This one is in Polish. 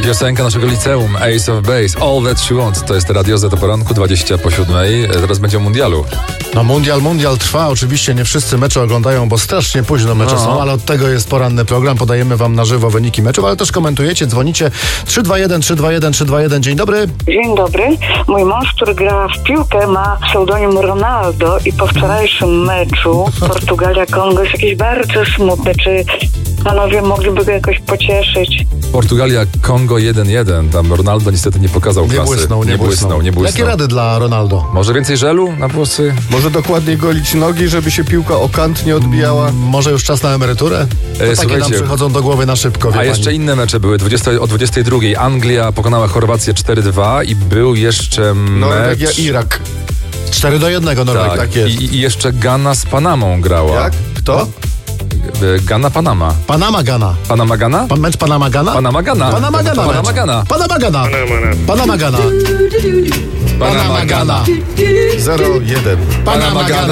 Piosenka naszego liceum, Ace of Base, All That She Wants. To jest Radio Z o poranku, 20:07. Teraz będzie o mundialu. No mundial trwa, oczywiście nie wszyscy mecze oglądają, bo strasznie późno mecze są, ale od tego jest poranny program, podajemy wam na żywo wyniki meczów, ale też komentujecie, dzwonicie 321. Dzień dobry. Dzień dobry. Mój mąż, który gra w piłkę, ma pseudonim Ronaldo i po wczorajszym meczu Portugalia-Kongo jest jakieś bardzo smutne. Czy panowie mogliby go jakoś pocieszyć? Portugalia-Kongo 1-1. Tam Ronaldo niestety nie pokazał klasy. Nie błysnął. Jakie rady dla Ronaldo? Może więcej żelu na włosy? Może dokładnie golić nogi, żeby się piłka o kant nie odbijała? Może już czas na emeryturę? To takie nam przychodzą do głowy na szybko. A jeszcze inne mecze były. O 22:00 Anglia pokonała Chorwację 4-2 i był jeszcze Norwegia, mecz... Irak. 4-1 Norwegia. Tak, jest. I jeszcze Ghana z Panamą grała. Jak? Kto? Ghana-Panama. Panama-Gana. Panama-Gana? Mecz Panama-Gana? Panama-Gana. Panama-Gana. Panama-Gana. Panama-Gana. Panama-Gana. Panama-Gana. 0-1. Panama-Gana.